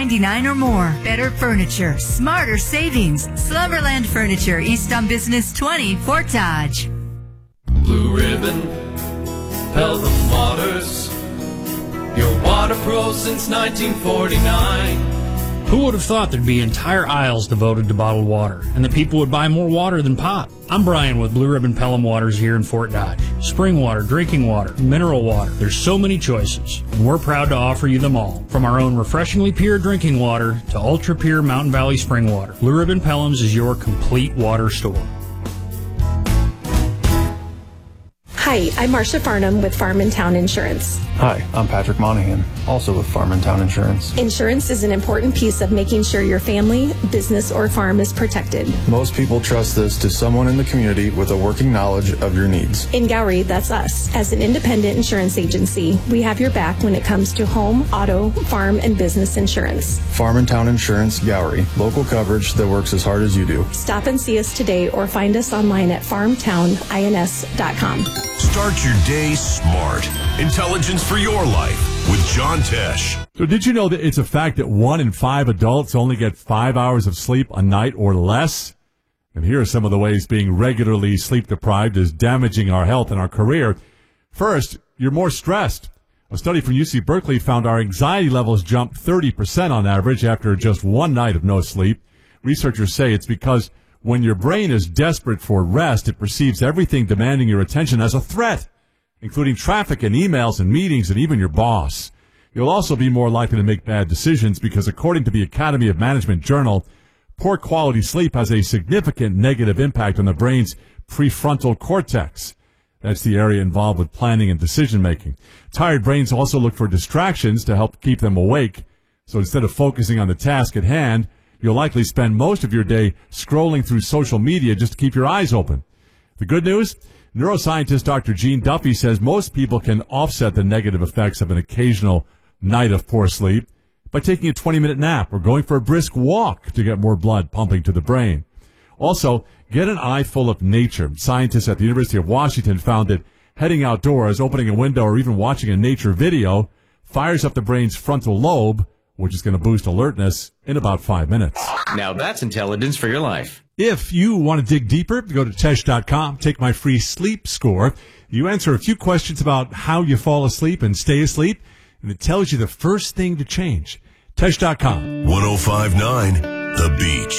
$19.99 or more. Better furniture, smarter savings. Slumberland Furniture, East on Business 20, Fort Dodge. Blue Ribbon, Pelham Waters, your water pro since 1949. Who would have thought there'd be entire aisles devoted to bottled water, and that people would buy more water than pop? I'm Brian with Blue Ribbon Pelham Waters here in Fort Dodge. Spring water, drinking water, mineral water. There's so many choices, and we're proud to offer you them all. From our own refreshingly pure drinking water to ultra-pure Mountain Valley spring water, Blue Ribbon Pelham's is your complete water store. Hi, I'm Marcia Farnham with Farm and Town Insurance. Hi, I'm Patrick Monahan, also with Farm and Town Insurance. Insurance is an important piece of making sure your family, business, or farm is protected. Most people trust this to someone in the community with a working knowledge of your needs. In Gowrie, that's us. As an independent insurance agency, we have your back when it comes to home, auto, farm, and business insurance. Farm and Town Insurance, Gowrie. Local coverage that works as hard as you do. Stop and see us today or find us online at farmtownins.com. Start your day smart. Intelligence for your life with John Tesh. So did you know that it's a fact that 1 in 5 adults only get 5 hours of sleep a night or less? And here are some of the ways being regularly sleep deprived is damaging our health and our career. First, you're more stressed. A study from UC Berkeley found our anxiety levels jumped 30% on average after just one night of no sleep. Researchers say it's because when your brain is desperate for rest, it perceives everything demanding your attention as a threat, including traffic and emails and meetings and even your boss. You'll also be more likely to make bad decisions because, according to the Academy of Management Journal, poor quality sleep has a significant negative impact on the brain's prefrontal cortex. That's the area involved with planning and decision-making. Tired brains also look for distractions to help keep them awake. So instead of focusing on the task at hand, you'll likely spend most of your day scrolling through social media just to keep your eyes open. The good news? Neuroscientist Dr. Gene Duffy says most people can offset the negative effects of an occasional night of poor sleep by taking a 20-minute nap or going for a brisk walk to get more blood pumping to the brain. Also, get an eye full of nature. Scientists at the University of Washington found that heading outdoors, opening a window, or even watching a nature video fires up the brain's frontal lobe, which is going to boost alertness in about 5 minutes. Now that's intelligence for your life. If you want to dig deeper, go to Tesh.com, take my free sleep score. You answer a few questions about how you fall asleep and stay asleep, and it tells you the first thing to change. Tesh.com. 105.9 The Beach.